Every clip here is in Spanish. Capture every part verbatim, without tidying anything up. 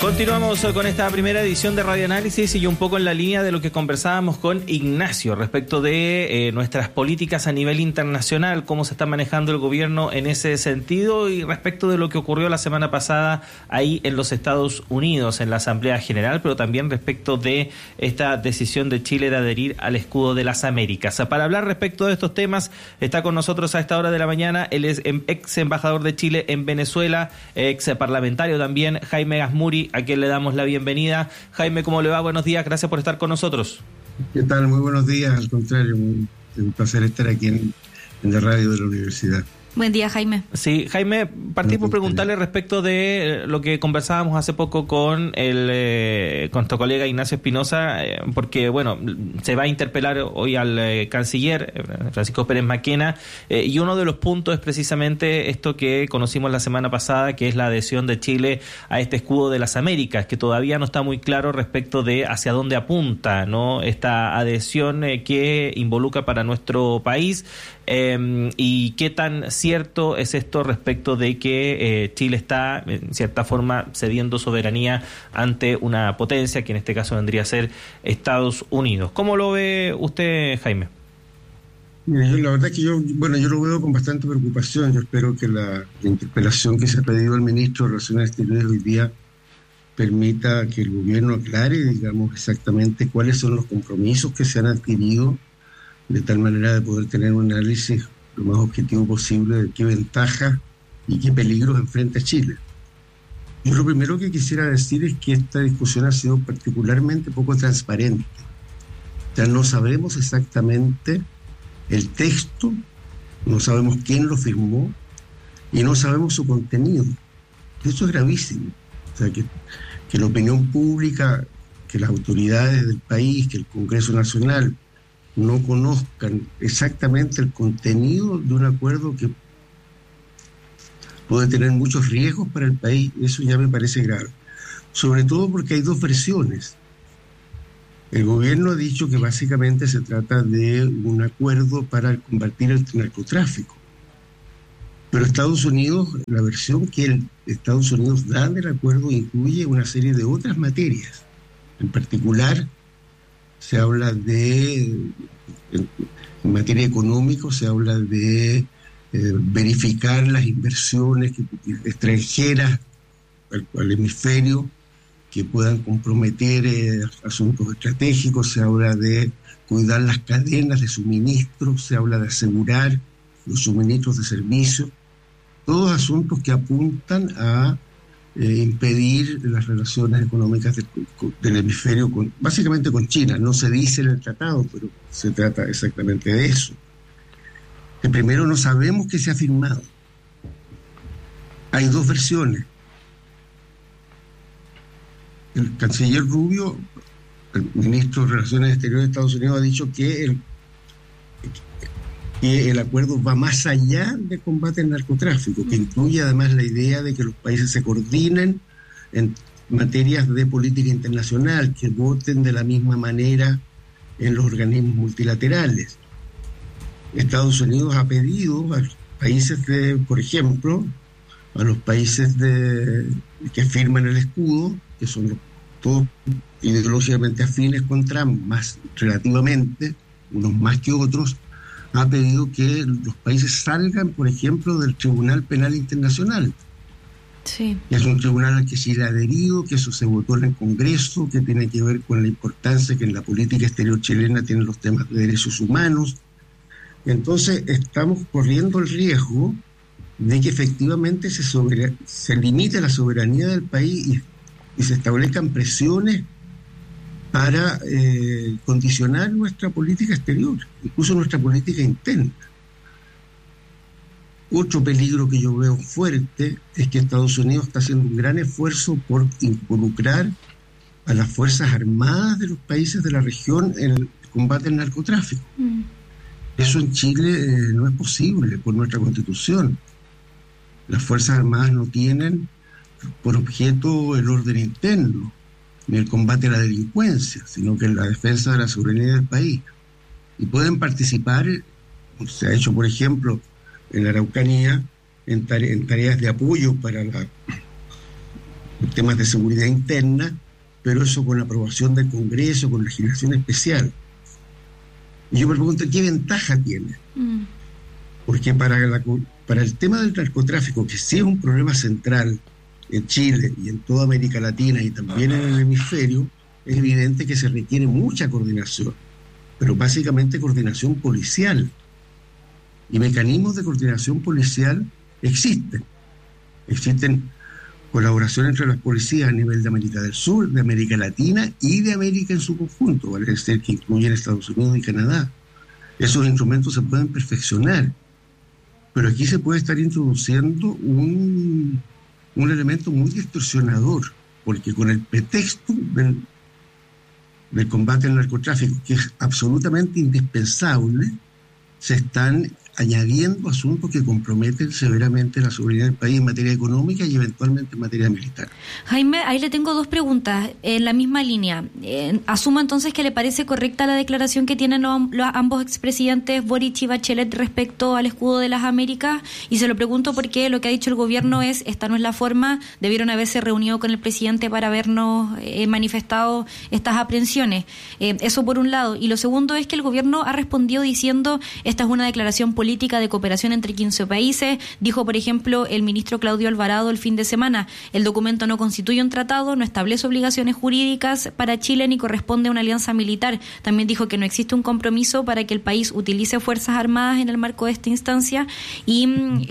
Continuamos con esta primera edición de Radio Análisis y un poco en la línea de lo que conversábamos con Ignacio respecto de eh, nuestras políticas a nivel internacional, cómo se está manejando el gobierno en ese sentido y respecto de lo que ocurrió la semana pasada ahí en los Estados Unidos, en la Asamblea General, pero también respecto de esta decisión de Chile de adherir al escudo de las Américas. Para hablar respecto de estos temas, está con nosotros a esta hora de la mañana el ex embajador de Chile en Venezuela, ex parlamentario también, Jaime Gazmuri, a quien le damos la bienvenida. Jaime, ¿cómo le va? Buenos días, gracias por estar con nosotros. ¿Qué tal? Muy buenos días, al contrario, muy, un placer estar aquí en, en la radio de la universidad. Buen día, Jaime. Sí, Jaime, partí por preguntarle respecto de lo que conversábamos hace poco con el eh, con tu colega Ignacio Espinosa, eh, porque, bueno, se va a interpelar hoy al eh, canciller eh, Francisco Pérez Maquena, eh, y uno de los puntos es precisamente esto que conocimos la semana pasada, que es la adhesión de Chile a este escudo de las Américas, que todavía no está muy claro respecto de hacia dónde apunta, ¿no?, esta adhesión eh, que involucra para nuestro país. Eh, y qué tan cierto es esto respecto de que eh, Chile está en cierta forma cediendo soberanía ante una potencia que en este caso vendría a ser Estados Unidos. ¿Cómo lo ve usted, Jaime? Mira, yo, la verdad es que yo, bueno, yo lo veo con bastante preocupación. Yo espero que la, la interpelación que se ha pedido al ministro de Relaciones Exteriores hoy día permita que el gobierno aclare, digamos, exactamente cuáles son los compromisos que se han adquirido, de tal manera de poder tener un análisis lo más objetivo posible de qué ventajas y qué peligros enfrenta Chile. Yo lo primero que quisiera decir es que esta discusión ha sido particularmente poco transparente. O sea, no sabemos exactamente el texto, no sabemos quién lo firmó y no sabemos su contenido. Eso es gravísimo. O sea, que, que la opinión pública, que las autoridades del país, que el Congreso Nacional no conozcan exactamente el contenido de un acuerdo que puede tener muchos riesgos para el país, eso ya me parece grave. Sobre todo porque hay dos versiones. El gobierno ha dicho que básicamente se trata de un acuerdo para combatir el narcotráfico. Pero Estados Unidos, la versión que el Estados Unidos da del acuerdo incluye una serie de otras materias. En particular, se habla de, en, en materia económica, se habla de eh, verificar las inversiones que, extranjeras al, al hemisferio que puedan comprometer eh, asuntos estratégicos, se habla de cuidar las cadenas de suministro, se habla de asegurar los suministros de servicios, todos asuntos que apuntan a Eh, impedir las relaciones económicas de, del hemisferio, con, básicamente con China. No se dice en el tratado, pero se trata exactamente de eso. Que primero, no sabemos qué se ha firmado. Hay dos versiones. El canciller Rubio, el ministro de Relaciones Exteriores de Estados Unidos, ha dicho que el, que el acuerdo va más allá del combate al narcotráfico, que incluye además la idea de que los países se coordinen en materias de política internacional, que voten de la misma manera en los organismos multilaterales. Estados Unidos ha pedido a los países de, por ejemplo, a los países de, que firman el escudo, que son todos ideológicamente afines con Trump, más relativamente, unos más que otros, ha pedido que los países salgan, por ejemplo, del Tribunal Penal Internacional. Sí. Que es un tribunal al que Chile ha adherido, que eso se votó en el Congreso, que tiene que ver con la importancia que en la política exterior chilena tienen los temas de derechos humanos. Entonces, estamos corriendo el riesgo de que efectivamente se, sobera, se limite la soberanía del país y, y se establezcan presiones para eh, condicionar nuestra política exterior, incluso nuestra política interna. Otro peligro que yo veo fuerte es que Estados Unidos está haciendo un gran esfuerzo por involucrar a las Fuerzas Armadas de los países de la región en el combate al narcotráfico. Mm. Eso en Chile eh, no es posible por nuestra Constitución. Las Fuerzas Armadas no tienen por objeto el orden interno, ni el combate a la delincuencia, sino que la defensa de la soberanía del país. Y pueden participar, como se ha hecho, por ejemplo, en la Araucanía, en, tare- en tareas de apoyo para la, temas de seguridad interna, pero eso con aprobación del Congreso, con legislación especial. Y yo me pregunto, ¿qué ventaja tiene? Mm. Porque para, la, para el tema del narcotráfico, que sí es un problema central en Chile y en toda América Latina y también en el hemisferio, es evidente que se requiere mucha coordinación, pero básicamente coordinación policial. Y mecanismos de coordinación policial existen. Existen colaboración entre las policías a nivel de América del Sur, de América Latina y de América en su conjunto, vale decir que incluyen Estados Unidos y Canadá. Esos instrumentos se pueden perfeccionar, pero aquí se puede estar introduciendo un, un elemento muy distorsionador, porque con el pretexto del, del combate al narcotráfico, que es absolutamente indispensable, se están añadiendo asuntos que comprometen severamente la seguridad del país en materia económica y eventualmente en materia militar. Jaime, ahí le tengo dos preguntas en la misma línea. Eh, asumo entonces que le parece correcta la declaración que tienen los, los ambos expresidentes Boric y Bachelet respecto al escudo de las Américas, y se lo pregunto porque lo que ha dicho el gobierno es, esta no es la forma, debieron haberse reunido con el presidente para habernos eh, manifestado estas aprehensiones. Eh, eso por un lado. Y lo segundo es que el gobierno ha respondido diciendo, esta es una declaración política de cooperación entre quince países. Dijo, por ejemplo, el ministro Claudio Alvarado el fin de semana, el documento no constituye un tratado, no establece obligaciones jurídicas para Chile ni corresponde a una alianza militar. También dijo que no existe un compromiso para que el país utilice fuerzas armadas en el marco de esta instancia. Y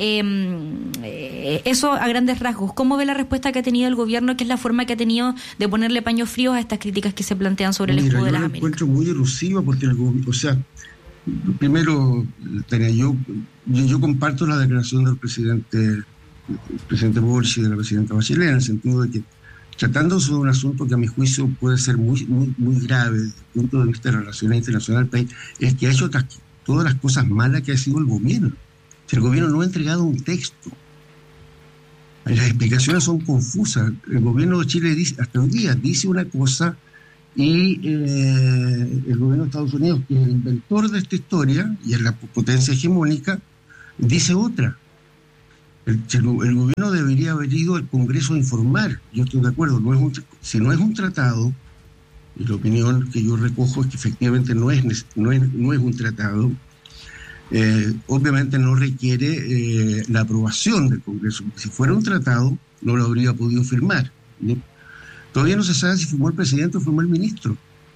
eh, eso a grandes rasgos. ¿Cómo ve la respuesta que ha tenido el gobierno, que es la forma que ha tenido de ponerle paños fríos a estas críticas que se plantean sobre el Mira, escudo de las Américas? Yo lo encuentro muy elusiva porque el gobierno, o sea, primero, yo, yo, yo comparto la declaración del presidente, del presidente Boric y de la presidenta Bachelet, en el sentido de que, tratándose de un asunto que a mi juicio puede ser muy, muy, muy grave desde el punto de vista de las relaciones internacionales del país, es que ha hecho otras, todas las cosas malas que ha sido el gobierno. Si el gobierno no ha entregado un texto, las explicaciones son confusas. El gobierno de Chile dice, hasta hoy día dice una cosa, y eh, el gobierno de Estados Unidos, que es el inventor de esta historia y es la potencia hegemónica, dice otra. El, el, el gobierno debería haber ido al Congreso a informar. Yo estoy de acuerdo, no es un, si no es un tratado, y la opinión que yo recojo es que efectivamente no es, no es, no es un tratado, eh, obviamente no requiere eh, la aprobación del Congreso. Si fuera un tratado, no lo habría podido firmar, ¿no? Todavía no se sabe si firmó el presidente o firmó el ministro.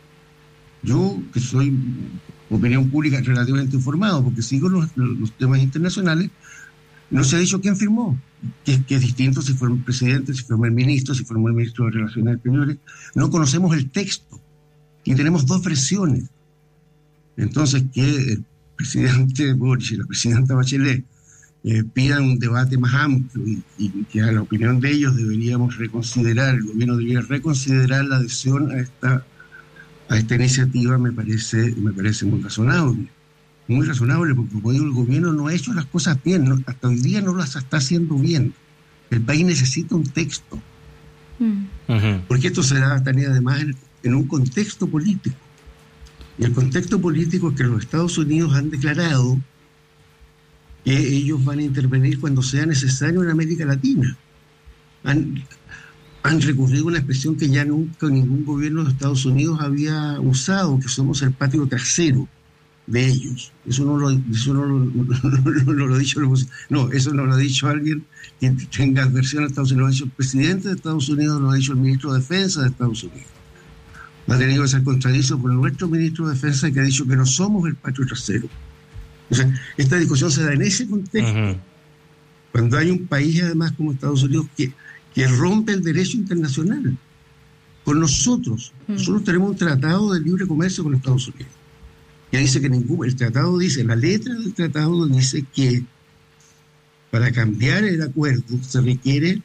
Yo, que soy opinión pública relativamente informado, porque sigo los, los temas internacionales, no se ha dicho quién firmó, que, que es distinto si fue el presidente, si firmó el ministro, si firmó el ministro de Relaciones Exteriores. No conocemos el texto y tenemos dos versiones. Entonces, que el presidente Boric y la presidenta Bachelet Eh, pidan un debate más amplio y, y que a la opinión de ellos deberíamos reconsiderar, el gobierno debería reconsiderar la adhesión a esta, a esta iniciativa, me parece, me parece muy razonable. Muy razonable, porque como digo, el gobierno no ha hecho las cosas bien, no, hasta hoy día no las está haciendo bien. El país necesita un texto. Mm. Uh-huh. Porque esto se da también además en, en un contexto político. Y el contexto político es que los Estados Unidos han declarado que ellos van a intervenir cuando sea necesario en América Latina. Han, han recurrido a una expresión que ya nunca ningún gobierno de Estados Unidos había usado, que somos el patio trasero de ellos. Eso no lo, eso no lo, no, no, no lo ha dicho, no, eso no lo ha dicho alguien que tenga adversión a Estados Unidos, lo ha dicho el presidente de Estados Unidos, lo ha dicho el ministro de Defensa de Estados Unidos. Ha tenido que ser contradicho por nuestro ministro de Defensa, que ha dicho que no somos el patio trasero. O sea, esta discusión se da en ese contexto, uh-huh. Cuando hay un país además como Estados Unidos que, que rompe el derecho internacional con nosotros. Uh-huh. Nosotros tenemos un tratado de libre comercio con Estados Unidos que dice que ningún, el tratado dice, la letra del tratado dice que para cambiar el acuerdo se requiere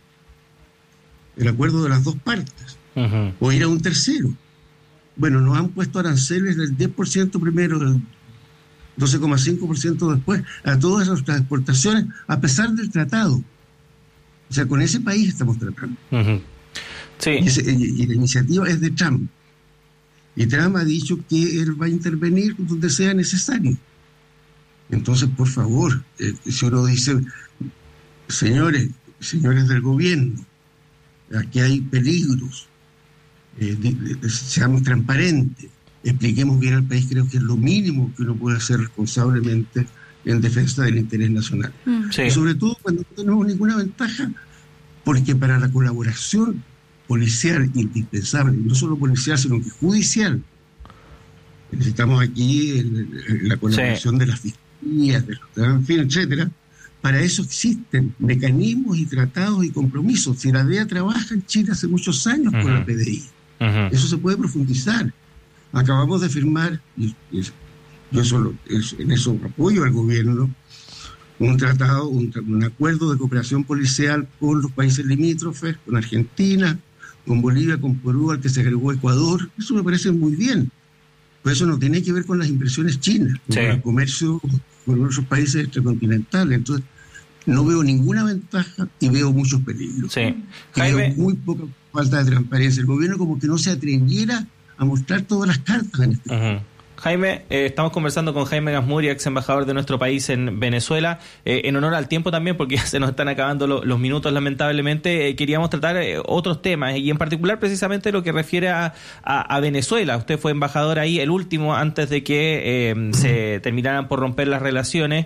el acuerdo de las dos partes, uh-huh. O ir a un tercero. Bueno, nos han puesto aranceles del diez por ciento primero, del doce coma cinco por ciento después, a todas nuestras exportaciones, a pesar del tratado. O sea, con ese país estamos tratando. Uh-huh. Sí. Y, ese, y, y la iniciativa es de Trump. Y Trump ha dicho que él va a intervenir donde sea necesario. Entonces, por favor, eh, si uno dice, señores, señores del gobierno, aquí hay peligros, eh, de, de, seamos transparentes, expliquemos bien al país, creo que es lo mínimo que uno puede hacer responsablemente en defensa del interés nacional. Sí. Y sobre todo cuando no tenemos ninguna ventaja, porque para la colaboración policial indispensable, no solo policial, sino que judicial, necesitamos aquí el, el, la colaboración sí. de las fiscalías, de los, en fin, etcétera. Para eso existen mecanismos y tratados y compromisos. Si la D E A trabaja en Chile hace muchos años uh-huh. con la P D I, uh-huh. eso se puede profundizar. Acabamos de firmar, y, y yo solo, es, en eso apoyo al gobierno, un tratado, un, un acuerdo de cooperación policial con los países limítrofes, con Argentina, con Bolivia, con Perú, al que se agregó Ecuador. Eso me parece muy bien. Pero eso no tiene que ver con las inversiones chinas, con sí. el comercio con otros países extracontinentales. Entonces, no veo ninguna ventaja y veo muchos peligros. Sí. Jaime... Veo muy poca falta de transparencia. El gobierno como que no se atreviera a mostrar todas las cartas en este uh-huh. Jaime, eh, estamos conversando con Jaime Gazmuri, ex embajador de nuestro país en Venezuela. Eh, en honor al tiempo también, porque ya se nos están acabando lo, los minutos lamentablemente, eh, queríamos tratar eh, otros temas, y en particular precisamente lo que refiere a, a, a Venezuela. Usted fue embajador ahí, el último, antes de que eh, se terminaran por romper las relaciones,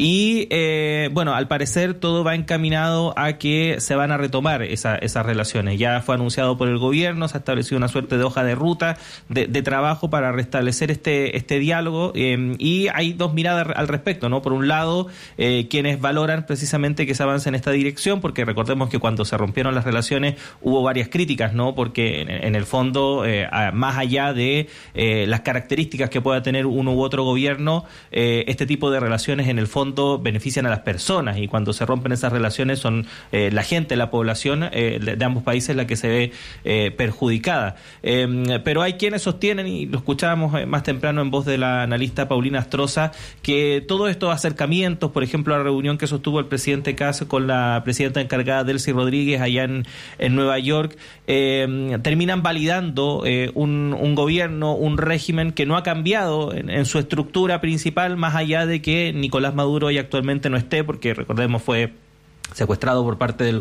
y eh, bueno, al parecer todo va encaminado a que se van a retomar esa, esas relaciones. Ya fue anunciado por el gobierno, se ha establecido una suerte de hoja de ruta de, de trabajo para restablecer este este diálogo, eh, y hay dos miradas al respecto, ¿no? Por un lado, eh, quienes valoran precisamente que se avance en esta dirección, porque recordemos que cuando se rompieron las relaciones hubo varias críticas, ¿no? Porque en, en el fondo, eh, más allá de eh, las características que pueda tener uno u otro gobierno, eh, este tipo de relaciones en el fondo benefician a las personas, y cuando se rompen esas relaciones son eh, la gente, la población eh, de, de ambos países la que se ve eh, perjudicada. Eh, pero hay quienes sostienen, y lo escuchábamos eh, más temprano en voz de la analista Paulina Astroza, que todos estos acercamientos, por ejemplo, la reunión que sostuvo el presidente Kast con la presidenta encargada Delcy Rodríguez allá en, en Nueva York, eh, terminan validando eh, un, un gobierno, un régimen que no ha cambiado en, en su estructura principal, más allá de que Nicolás Maduro hoy actualmente no esté, porque recordemos fue secuestrado por parte del